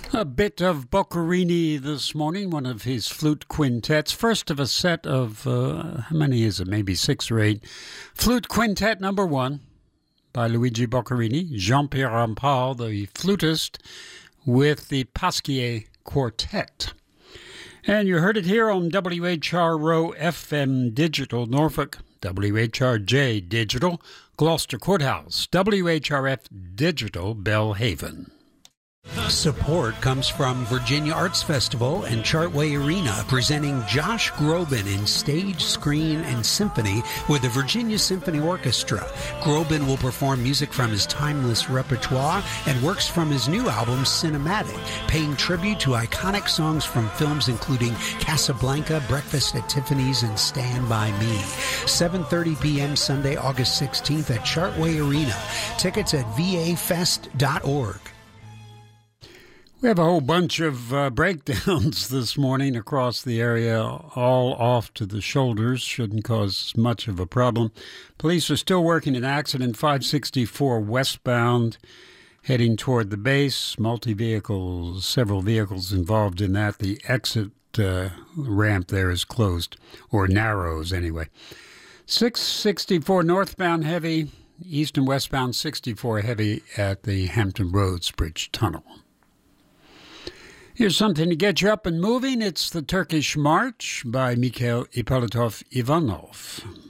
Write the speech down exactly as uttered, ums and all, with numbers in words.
A bit of Boccherini this morning, one of his flute quintets. First of a set of, uh, how many is it? Maybe six or eight. Flute Quintet number one by Luigi Boccherini. Jean-Pierre Rampal, the flutist, with the Pasquier Quartet. And you heard it here on W H R O F M Digital Norfolk, W H R J Digital Gloucester Courthouse, W H R F Digital Bellhaven. Support comes from Virginia Arts Festival and Chartway Arena, presenting Josh Groban in stage, screen, and symphony with the Virginia Symphony Orchestra. Groban will perform music from his timeless repertoire and works from his new album, Cinematic, paying tribute to iconic songs from films including Casablanca, Breakfast at Tiffany's, and Stand By Me. seven thirty p.m. Sunday, August sixteenth at Chartway Arena. Tickets at v a fest dot org. We have a whole bunch of uh, breakdowns this morning across the area, all off to the shoulders. Shouldn't cause much of a problem. Police are still working an accident, five sixty-four westbound, heading toward the base. Multi-vehicles, several vehicles involved in that. The exit uh, ramp there is closed, or narrows anyway. six sixty-four northbound heavy, east and westbound sixty-four heavy at the Hampton Roads Bridge Tunnel. Here's something to get you up and moving. It's the Turkish March by Mikhail Ippolitov Ivanov.